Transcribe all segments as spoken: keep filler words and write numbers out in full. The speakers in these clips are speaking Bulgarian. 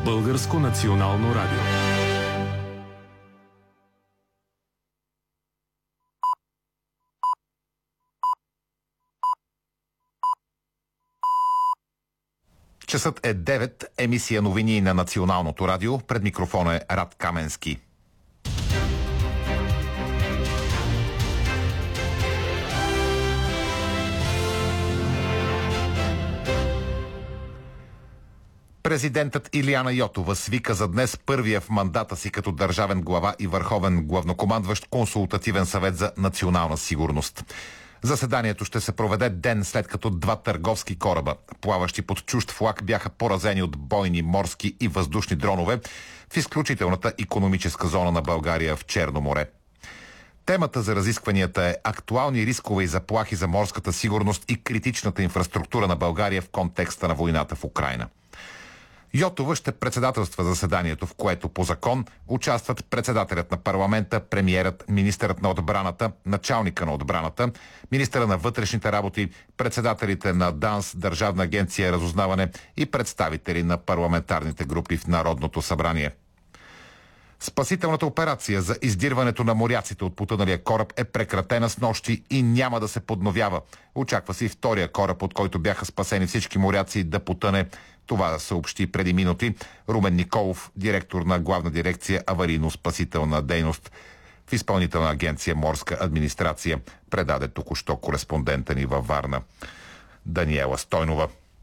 Българско национално радио. Часът е девет, емисия новини на Националното радио. Пред микрофона е Рад Каменски. Президентът Илияна Йотова свика за днес първия в мандата си като държавен глава и върховен главнокомандващ консултативен съвет за национална сигурност. Заседанието ще се проведе ден след като два търговски кораба, плаващи под чужд флаг, бяха поразени от бойни морски и въздушни дронове в изключителната икономическа зона на България в Черно море. Темата за разискванията е актуални рискове и заплахи за морската сигурност и критичната инфраструктура на България в контекста на войната в Украйна. Йотова ще председателства заседанието, в което по закон участват председателят на парламента, премиерът, министърът на отбраната, началника на отбраната, министъра на вътрешните работи, председателите на ДАНС, Държавна агенция разузнаване и представители на парламентарните групи в Народното събрание. Спасителната операция за издирването на моряците от потъналия кораб е прекратена снощи и няма да се подновява. Очаква се и втория кораб, от който бяха спасени всички моряци, да потъне. Това съобщи преди минути Румен Николов, директор на Главна дирекция аварийно-спасителна дейност в Изпълнителна агенция Морска администрация. Предаде току-що кореспондента ни във Варна Даниела Стойнова.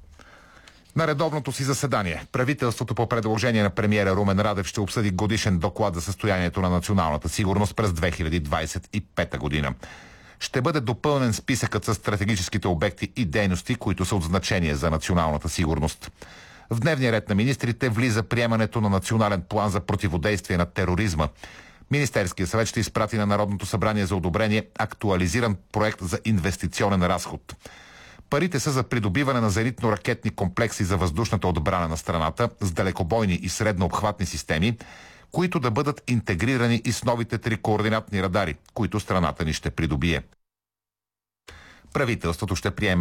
На редовното си заседание правителството по предложение на премиера Румен Радев ще обсъди годишен доклад за състоянието на националната сигурност през две хиляди двадесет и пета година. Ще бъде допълнен списъкът с стратегическите обекти и дейности, които са от значение за националната сигурност. В дневния ред на министрите влиза приемането на национален план за противодействие на тероризма. Министерският съвет ще изпрати на Народното събрание за одобрение актуализиран проект за инвестиционен разход. Парите са за придобиване на зенитно-ракетни комплекси за въздушната отбрана на страната с далекобойни и среднообхватни системи, които да бъдат интегрирани и с новите три координатни радари, които страната ни ще придобие. Правителството ще приеме